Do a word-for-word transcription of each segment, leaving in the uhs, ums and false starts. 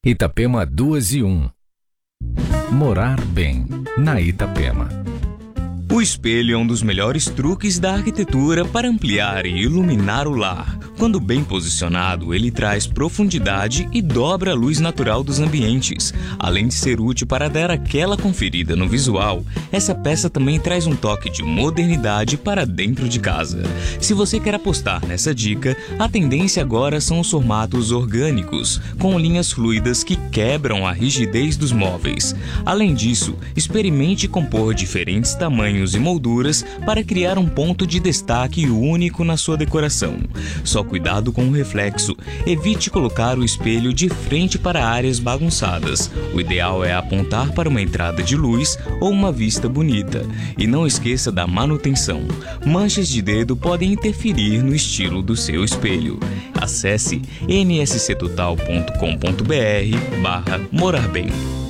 Itapema duas e um. Morar bem na Itapema. O espelho é um dos melhores truques da arquitetura para ampliar e iluminar o lar. Quando bem posicionado, ele traz profundidade e dobra a luz natural dos ambientes. Além de ser útil para dar aquela conferida no visual, essa peça também traz um toque de modernidade para dentro de casa. Se você quer apostar nessa dica, a tendência agora são os formatos orgânicos, com linhas fluidas que quebram a rigidez dos móveis. Além disso, experimente compor diferentes tamanhos e molduras para criar um ponto de destaque único na sua decoração. Só cuidado com o reflexo. Evite colocar o espelho de frente para áreas bagunçadas. O ideal é apontar para uma entrada de luz ou uma vista bonita. E não esqueça da manutenção. Manchas de dedo podem interferir no estilo do seu espelho. Acesse n s c total ponto com ponto b r barra morar bem.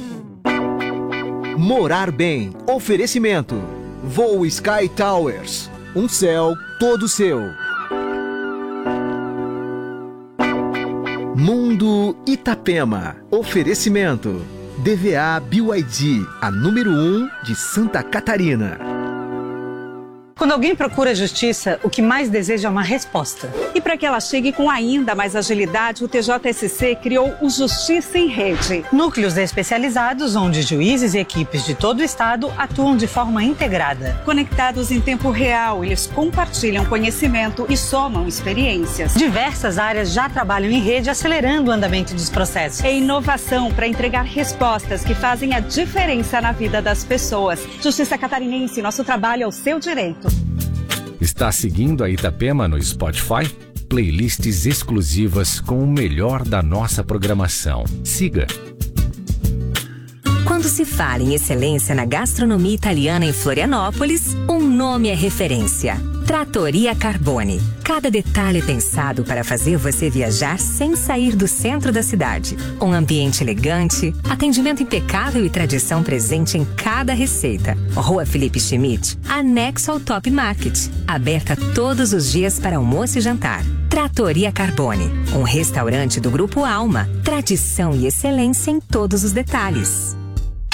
Morar bem. Oferecimento. Voo Sky Towers. Um céu todo seu. Mundo Itapema. Oferecimento. D V A B Y D, a número um de Santa Catarina. Quando alguém procura justiça, o que mais deseja é uma resposta. E para que ela chegue com ainda mais agilidade, o T J S C criou o Justiça em Rede. Núcleos especializados onde juízes e equipes de todo o estado atuam de forma integrada. Conectados em tempo real, eles compartilham conhecimento e somam experiências. Diversas áreas já trabalham em rede, acelerando o andamento dos processos. É inovação para entregar respostas que fazem a diferença na vida das pessoas. Justiça Catarinense, nosso trabalho é o seu direito. Está seguindo a Itapema no Spotify? Playlists exclusivas com o melhor da nossa programação. Siga! Quando se fala em excelência na gastronomia italiana em Florianópolis, um nome é referência: Trattoria Carbone. Cada detalhe é pensado para fazer você viajar sem sair do centro da cidade. Um ambiente elegante, atendimento impecável e tradição presente em cada receita. Rua Felipe Schmidt, anexo ao Top Market. Aberta todos os dias para almoço e jantar. Trattoria Carbone, um restaurante do Grupo Alma. Tradição e excelência em todos os detalhes.